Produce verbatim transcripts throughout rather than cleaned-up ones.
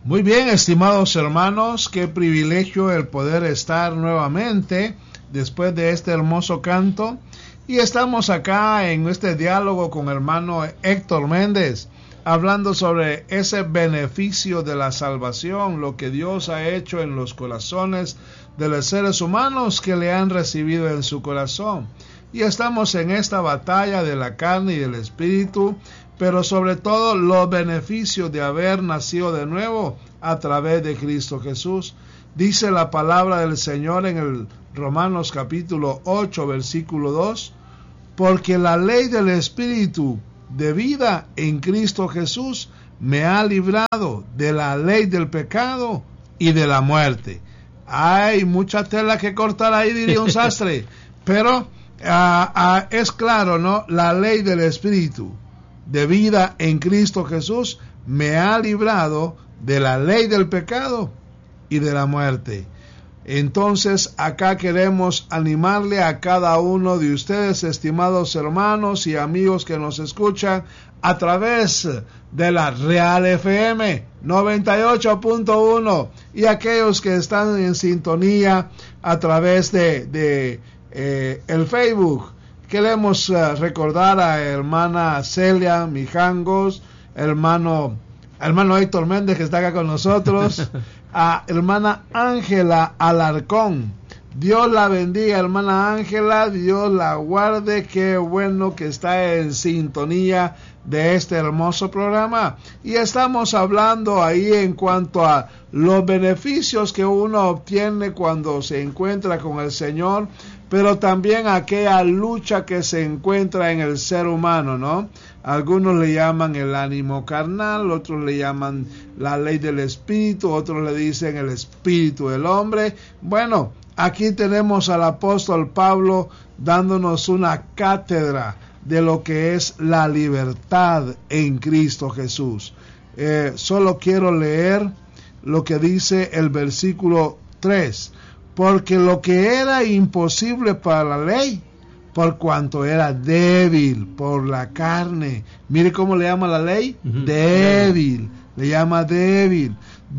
Muy bien, estimados hermanos, qué privilegio el poder estar nuevamente después de este hermoso canto. Y estamos acá en este diálogo con el hermano Héctor Méndez, hablando sobre ese beneficio de la salvación, lo que Dios ha hecho en los corazones de los seres humanos que le han recibido en su corazón. Y estamos en esta batalla de la carne y del espíritu, pero sobre todo los beneficios de haber nacido de nuevo a través de Cristo Jesús. Dice la palabra del Señor en el Romanos capítulo ocho, versículo dos, porque la ley del espíritu de vida en Cristo Jesús me ha librado de la ley del pecado y de la muerte. Hay mucha tela que cortar ahí, diría un sastre, pero uh, uh, es claro, ¿no? La ley del espíritu de vida en Cristo Jesús me ha librado de la ley del pecado y de la muerte. Entonces acá queremos animarle a cada uno de ustedes, estimados hermanos y amigos que nos escuchan a través de la Real F M noventa y ocho punto uno y aquellos que están en sintonía a través de, de eh, el Facebook. Queremos uh, recordar a hermana Celia Mijangos, hermano, hermano Héctor Méndez que está acá con nosotros, a hermana Ángela Alarcón. Dios la bendiga, hermana Ángela, Dios la guarde, qué bueno que está en sintonía de este hermoso programa. Y estamos hablando ahí en cuanto a los beneficios que uno obtiene cuando se encuentra con el Señor, pero también aquella lucha que se encuentra en el ser humano, ¿no? Algunos le llaman el ánimo carnal, otros le llaman la ley del espíritu, otros le dicen el espíritu del hombre. Bueno, aquí tenemos al apóstol Pablo dándonos una cátedra de lo que es la libertad en Cristo Jesús. Eh, solo quiero leer lo que dice el versículo tres. Porque lo que era imposible para la ley, por cuanto era débil por la carne. Mire cómo le llama la ley, uh-huh. débil, le llama débil.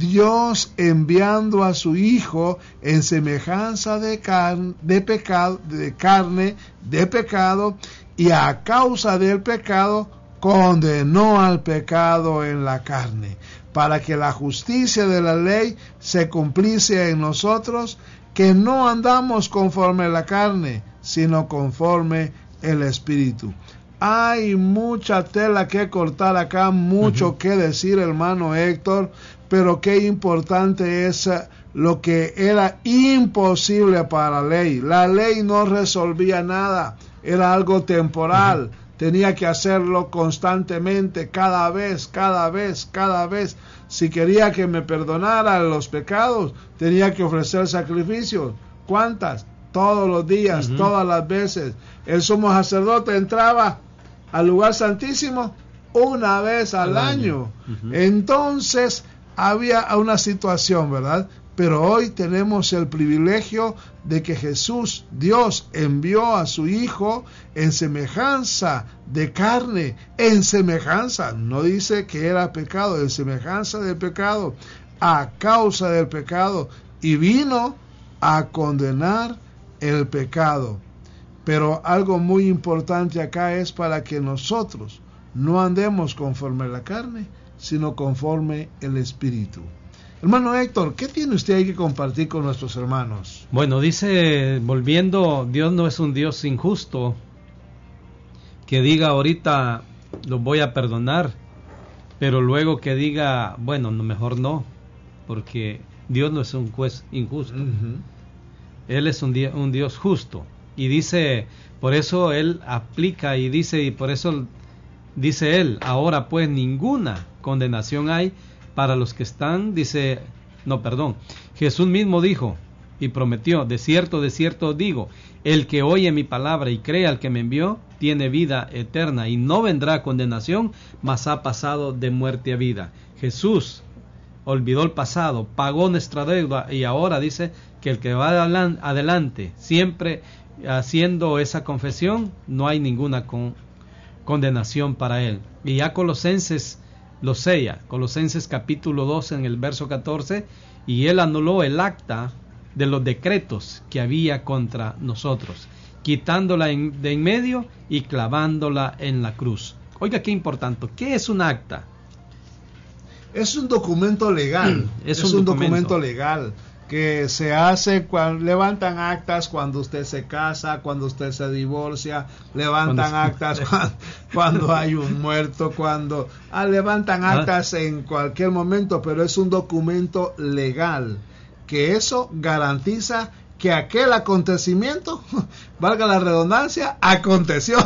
Dios enviando a su Hijo en semejanza de, car- de pecado, de carne, de pecado, y a causa del pecado condenó al pecado en la carne, para que la justicia de la ley se cumpliese en nosotros, que no andamos conforme a la carne, sino conforme el Espíritu. Hay mucha tela que cortar acá, mucho uh-huh. que decir, hermano Héctor, pero qué importante es lo que era imposible para la ley. La ley no resolvía nada, era algo temporal. Uh-huh. Tenía que hacerlo constantemente, cada vez, cada vez, cada vez. Si quería que me perdonara los pecados, tenía que ofrecer sacrificios. ¿Cuántas? Todos los días, uh-huh. todas las veces. El sumo sacerdote entraba al lugar santísimo una vez al, al año. año. Uh-huh. Entonces había una situación, ¿verdad? Pero hoy tenemos el privilegio de que Jesús, Dios, envió a su Hijo en semejanza de carne, en semejanza, no dice que era pecado, en semejanza del pecado, a causa del pecado, y vino a condenar el pecado. Pero algo muy importante acá es para que nosotros no andemos conforme a la carne, sino conforme el Espíritu. Hermano Héctor, ¿qué tiene usted ahí que compartir con nuestros hermanos? Bueno, dice, volviendo, Dios no es un Dios injusto, que diga ahorita los voy a perdonar, pero luego que diga, bueno, no, mejor no, porque Dios no es un juez injusto. Uh-huh. Él es un, di- un Dios justo. Y dice, por eso Él aplica y dice, y por eso dice Él, ahora pues ninguna condenación hay para los que están, dice, no, perdón, Jesús mismo dijo y prometió, de cierto, de cierto digo, el que oye mi palabra y cree al que me envió, tiene vida eterna y no vendrá a condenación, mas ha pasado de muerte a vida. Jesús olvidó el pasado, pagó nuestra deuda y ahora dice que el que va adelante, siempre haciendo esa confesión, no hay ninguna con, condenación para él. Y ya Colosenses lo sella. Colosenses capítulo dos en el verso catorce, y él anuló el acta de los decretos que había contra nosotros, quitándola en, de en medio y clavándola en la cruz. Oiga, qué importante. ¿Qué es un acta? Es un documento legal. es, es un, un documento. documento legal que se hace cuando levantan actas cuando usted se casa, cuando usted se divorcia, levantan cuando actas cuando, cuando hay un muerto, cuando ah, levantan actas ¿Ah? en cualquier momento, pero es un documento legal que eso garantiza que aquel acontecimiento, valga la redundancia, aconteció.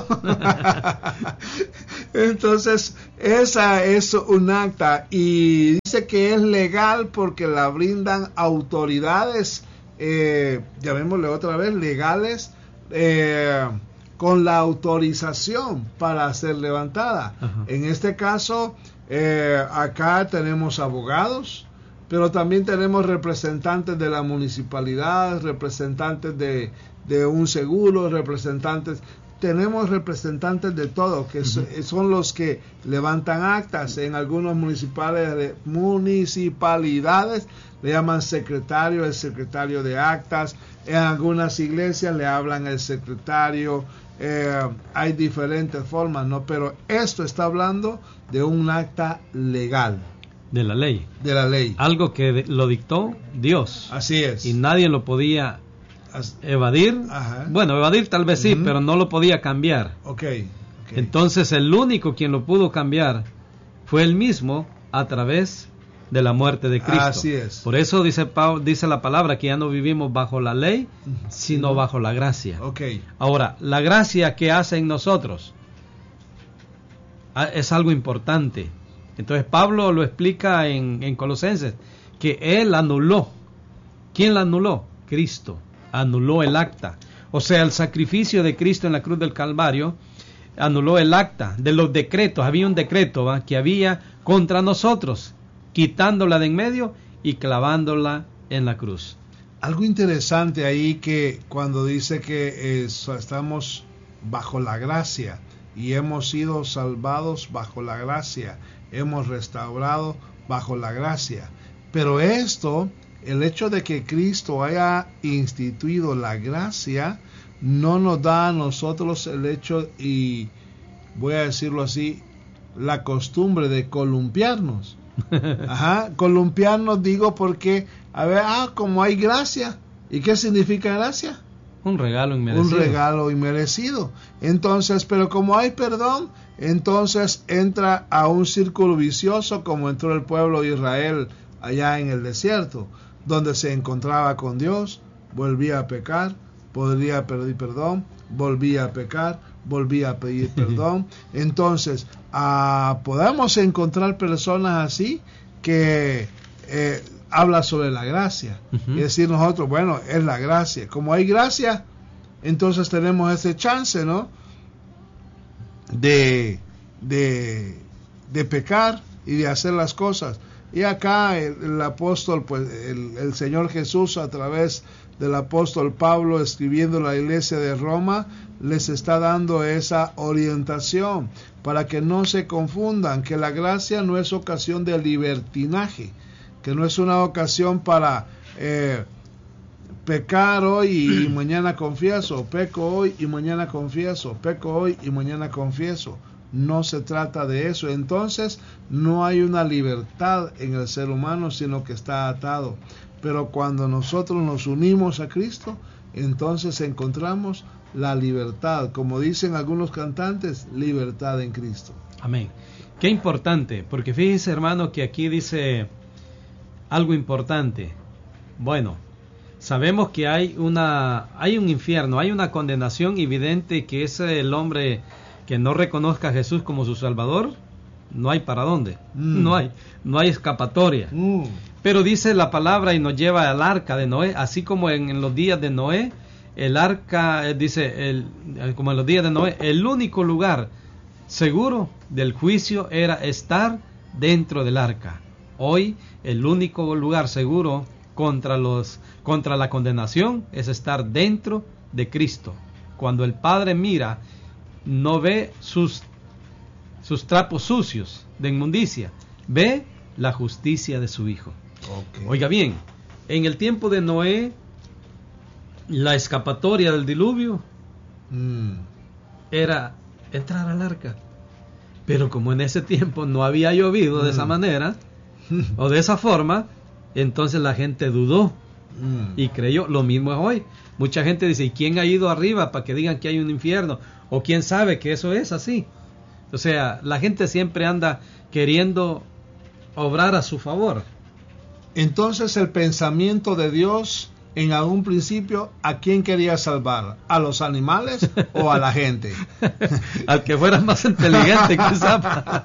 Entonces, esa es un acta y dice que es legal porque la brindan autoridades, eh, llamémosle otra vez, legales, eh, con la autorización para ser levantada. Ajá. En este caso, eh, acá tenemos abogados, pero también tenemos representantes de la municipalidad, representantes de, de un seguro, representantes, tenemos representantes de todo, que uh-huh. son los que levantan actas. En algunos municipales, municipalidades le llaman secretario, el secretario de actas, en algunas iglesias le hablan el secretario, eh, hay diferentes formas, ¿no? Pero esto está hablando de un acta legal. De la ley. De la ley. Algo que lo dictó Dios. Así es. Y nadie lo podía evadir. Ajá. Bueno, evadir tal vez sí, uh-huh. pero no lo podía cambiar. Okay. ok. Entonces el único quien lo pudo cambiar fue él mismo a través de la muerte de Cristo. Así es. Por eso dice, dice la palabra que ya no vivimos bajo la ley, uh-huh. sino bajo la gracia. Okay. Ahora, la gracia que hace en nosotros es algo importante. Entonces Pablo lo explica en, en Colosenses, que él anuló. ¿Quién la anuló? Cristo. Anuló el acta. O sea, el sacrificio de Cristo en la cruz del Calvario anuló el acta de los decretos. Había un decreto ¿va? que había contra nosotros, quitándola de en medio y clavándola en la cruz. Algo interesante ahí que cuando dice que eh, estamos bajo la gracia y hemos sido salvados bajo la gracia, hemos restaurado bajo la gracia. Pero esto, el hecho de que Cristo haya instituido la gracia, no nos da a nosotros el hecho, y voy a decirlo así, la costumbre de columpiarnos. Ajá, columpiarnos digo porque, a ver, ah, como hay gracia. ¿Y qué significa gracia? Un regalo inmerecido. Un regalo inmerecido. Entonces, pero como hay perdón, entonces entra a un círculo vicioso como entró el pueblo de Israel allá en el desierto, donde se encontraba con Dios, volvía a pecar, podría pedir perdón, volvía a pecar, volvía a pedir perdón. Entonces, ah, podemos encontrar personas así que eh, habla sobre la gracia. Uh-huh. Es decir, nosotros, bueno, es la gracia. Como hay gracia, entonces tenemos ese chance, ¿no? De, de, de pecar y de hacer las cosas. Y acá el, el apóstol, pues el, el Señor Jesús, a través del apóstol Pablo, escribiendo a la iglesia de Roma, les está dando esa orientación para que no se confundan, que la gracia no es ocasión de libertinaje, que no es una ocasión para eh, pecar hoy y mañana confieso, peco hoy y mañana confieso, peco hoy y mañana confieso. No se trata de eso. Entonces no hay una libertad en el ser humano, sino que está atado. Pero cuando nosotros nos unimos a Cristo, entonces encontramos la libertad, como dicen algunos cantantes, libertad en Cristo. Amén. Qué importante, porque fíjense, hermano, que aquí dice algo importante. Bueno, sabemos que hay una hay un infierno, hay una condenación evidente, que es el hombre que no reconozca a Jesús como su Salvador. No hay para dónde, mm. no hay, no hay escapatoria. Mm. Pero dice la palabra y nos lleva al arca de Noé, así como en, en los días de Noé, el arca, eh, dice, el, como en los días de Noé, el único lugar seguro del juicio era estar dentro del arca. Hoy el único lugar seguro contra los contra la condenación es estar dentro de Cristo. Cuando el Padre mira, no ve sus sus trapos sucios de inmundicia, ve la justicia de su Hijo. Okay. Oiga bien, en el tiempo de Noé, la escapatoria del diluvio Mm. era entrar al arca. Pero como en ese tiempo no había llovido de esa manera o de esa forma, entonces la gente dudó Mm. y creyó. Lo mismo es hoy. Mucha gente dice, ¿y quién ha ido arriba para que digan que hay un infierno? ¿O quién sabe que eso es así? O sea, la gente siempre anda queriendo obrar a su favor. Entonces el pensamiento de Dios en algún principio, ¿a quién quería salvar? ¿A los animales o a la gente? Al que fuera más inteligente, quizás.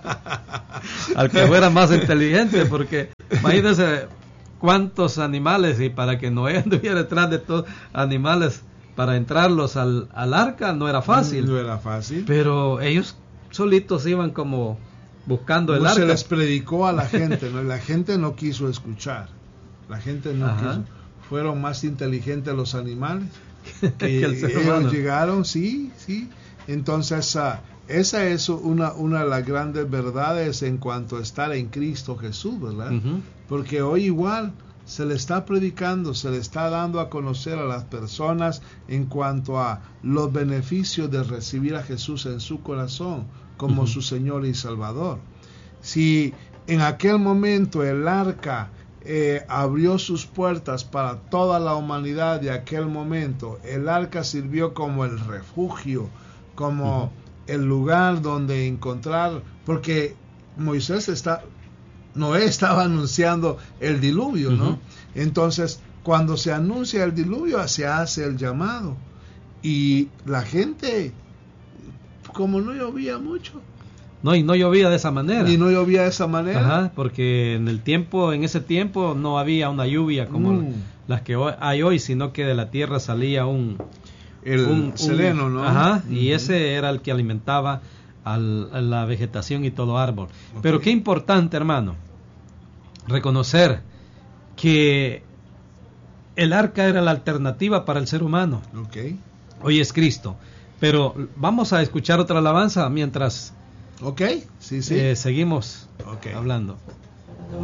Al que fuera más inteligente, porque imagínense cuántos animales, y para que Noé anduviera detrás de todos animales para entrarlos al, al arca no era fácil. No era fácil. Pero ellos solitos iban como buscando el No arca. se les predicó a la gente, ¿no? La gente no quiso escuchar. La gente no Ajá. quiso. Fueron más inteligentes los animales. Que el ser ellos humano. llegaron, sí, sí. Entonces, uh, esa es una, una de las grandes verdades en cuanto a estar en Cristo Jesús, ¿verdad? Ujú. Porque hoy igual se le está predicando, se le está dando a conocer a las personas en cuanto a los beneficios de recibir a Jesús en su corazón como Uh-huh. su Señor y Salvador. Si en aquel momento el arca eh, abrió sus puertas para toda la humanidad de aquel momento, el arca sirvió como el refugio, como uh-huh. el lugar donde encontrar, porque Moisés está, Noé estaba anunciando el diluvio, ¿no? Uh-huh. Entonces, cuando se anuncia el diluvio, se hace el llamado. Y la gente, como no llovía mucho. No, y no llovía de esa manera. Y no llovía de esa manera. Ajá, porque en el tiempo, en ese tiempo, no había una lluvia como mm. las que hoy, hay hoy, sino que de la tierra salía un... El un, sereno, un, ¿no? Ajá, uh-huh. Y ese era el que alimentaba al, a la vegetación y todo árbol. Okay. Pero qué importante, hermano, reconocer que el arca era la alternativa para el ser humano. Okay. Hoy es Cristo. Pero vamos a escuchar otra alabanza mientras Ok, sí, sí. Eh, seguimos okay. hablando.